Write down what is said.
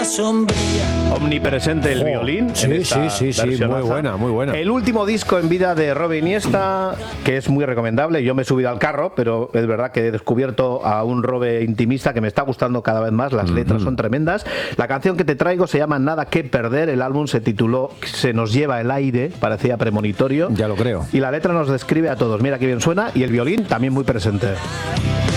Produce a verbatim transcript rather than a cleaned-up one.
sombría. Omnipresente el Oh, violín. sí, en esta sí, sí, sí, versionaza. muy buena, muy buena. El último disco en vida de Robbie Iniesta, que es muy recomendable. Yo me he subido al carro, pero es verdad que he descubierto a un Robe intimista que me está gustando cada vez más. Las letras son tremendas. La canción que te traigo se llama Nada que perder. El álbum se tituló Se nos lleva el aire, parecía premonitorio. Ya lo creo. Y la letra nos describe a todos. Mira qué bien suena, y el violín también muy presente.